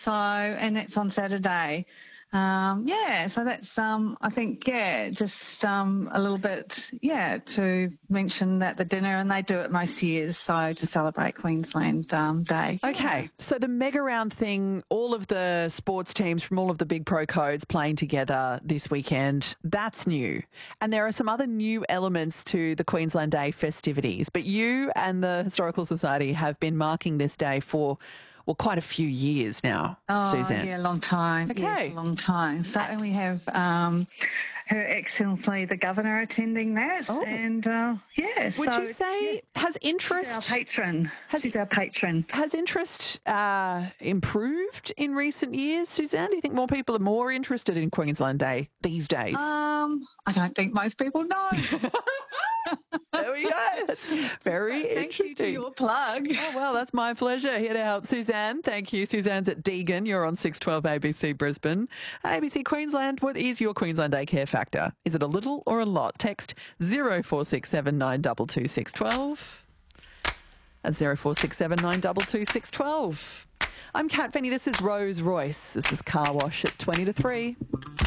So, and it's on Saturday. So that's, I think, just a little bit, to mention that the dinner, and they do it most years, so to celebrate Queensland Day. Okay, so the mega round thing, all of the sports teams from all of the big pro codes playing together this weekend, that's new. And there are some other new elements to the Queensland Day festivities, but you and the Historical Society have been marking this day for quite a few years now, Suzanne. Oh, yeah, long time. Okay. Yes, long time. So, and we have Her Excellency the Governor attending that. Oh. And, Would you say has interest... She's our patron. She's our patron. Has interest improved in recent years, Suzanne? Do you think more people are more interested in Queensland Day these days? I don't think most people know. There we go. That's very Thank you to your plug. Oh, well, that's my pleasure. Here to help Suzanne. Thank you. Suzanne's at Deagon. You're on 612 ABC Brisbane. ABC Queensland, what is your Queensland Day care factor? Is it a little or a lot? Text 0467 922 612. That's 0467 922 612. I'm Kat Finney. This is Rose Royce. This is Car Wash at 20 to 3.